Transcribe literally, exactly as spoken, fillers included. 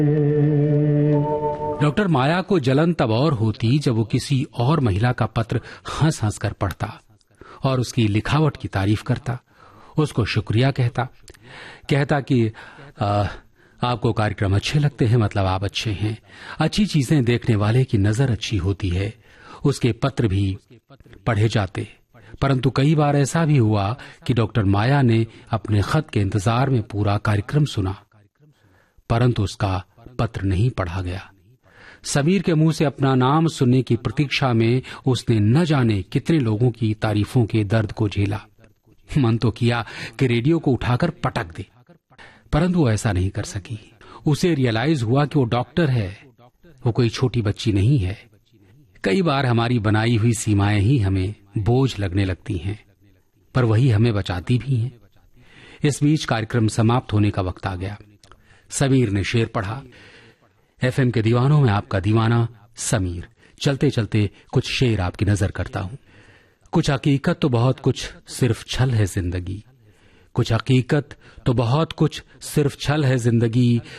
Doctor माया को जलन तब और होती जब वो किसी और महिला का पत्र हंस हंस कर पढ़ता और उसकी लिखावट की तारीफ करता, उसको शुक्रिया कहता कहता कि आ, आपको कार्यक्रम अच्छे लगते हैं, मतलब आप अच्छे हैं। अच्छी चीजें देखने वाले की नजर अच्छी होती है। उसके पत्र भी पढ़े जाते, परंतु कई बार ऐसा भी हुआ कि डॉक्टर माया ने अपने खत के इंतजार में पूरा कार्यक्रम सुना, परंतु उसका पत्र नहीं पढ़ा गया। समीर के मुंह से अपना नाम सुनने की प्रतीक्षा में उसने न जाने कितने लोगों की तारीफों के दर्द को झेला। मन तो किया कि रेडियो को उठाकर पटक दे, परंतु वो ऐसा नहीं कर सकी। उसे रियलाइज हुआ कि वो डॉक्टर है, वो कोई छोटी बच्ची नहीं है। कई बार हमारी बनाई हुई सीमाएं ही हमें बोझ लगने लगती हैं, पर वही हमें बचाती भी हैं। इस बीच कार्यक्रम समाप्त होने का वक्त आ गया। समीर ने शेर पढ़ा। एफएम के दीवानों में आपका दीवाना समीर। चलते चलते कुछ शेर आपकी नजर करता हूं। कुछ हकीकत तो बहुत कुछ सिर्फ छल है जिंदगी, कुछ हकीकत तो बहुत कुछ सिर्फ छल है जिंदगी,